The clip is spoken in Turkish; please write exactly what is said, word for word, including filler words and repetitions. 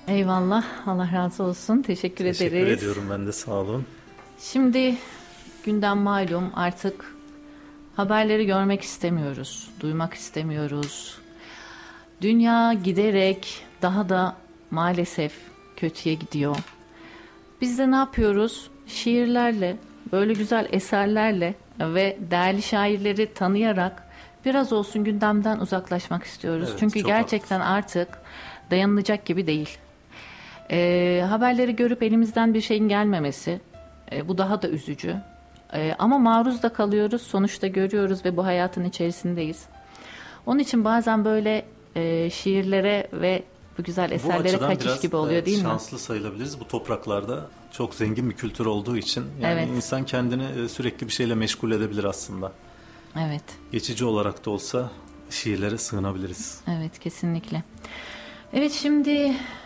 Eyvallah. Allah razı olsun. Teşekkür, Teşekkür ederiz. ediyorum ben de, sağ olun. Şimdi gündem malum, artık haberleri görmek istemiyoruz. Duymak istemiyoruz. Dünya giderek daha da maalesef kötüye gidiyor. Biz de ne yapıyoruz? Şiirlerle, böyle güzel eserlerle ve değerli şairleri tanıyarak biraz olsun gündemden uzaklaşmak istiyoruz. Evet, Çünkü çok gerçekten artık dayanılacak gibi değil. Ee, haberleri görüp elimizden bir şeyin gelmemesi, e, bu daha da üzücü. E, ama maruz da kalıyoruz, sonuçta görüyoruz ve bu hayatın içerisindeyiz. Onun için bazen böyle e, şiirlere ve bu güzel Bu eserlere açıdan kaçış biraz gibi oluyor, evet, değil mi? şanslı sayılabiliriz. Bu topraklarda çok zengin bir kültür olduğu için yani Evet. insan kendini e, sürekli bir şeyle meşgul edebilir aslında. Evet, Geçici olarak da olsa şiirlere sığınabiliriz. evet kesinlikle. Evet, şimdi